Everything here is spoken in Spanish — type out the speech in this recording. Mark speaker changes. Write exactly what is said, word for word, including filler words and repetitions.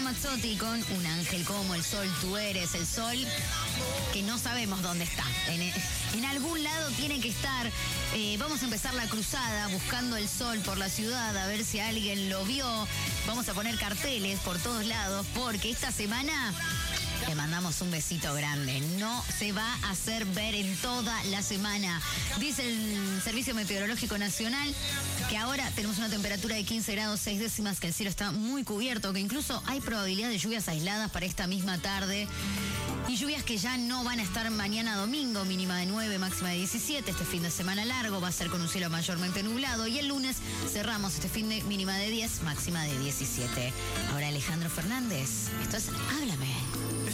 Speaker 1: Ramazzotti con Un ángel como el sol, tú eres el sol, que no sabemos dónde está. En, en algún lado tiene que estar. Eh, vamos a empezar la cruzada buscando el sol por la ciudad, a ver si alguien lo vio. Vamos a poner carteles por todos lados, porque esta semana le mandamos un besito grande. No se va a hacer ver en toda la semana. Dice el Servicio Meteorológico Nacional que ahora tenemos una temperatura de quince grados seis décimas, que el cielo está muy cubierto, que incluso hay probabilidad de lluvias aisladas para esta misma tarde. Y lluvias que ya no van a estar mañana domingo, mínima de nueve, máxima de diecisiete. Este fin de semana largo va a ser con un cielo mayormente nublado. Y el lunes cerramos este fin de mínima de diez, máxima de diecisiete. Ahora Alejandro Fernández, esto es Háblame.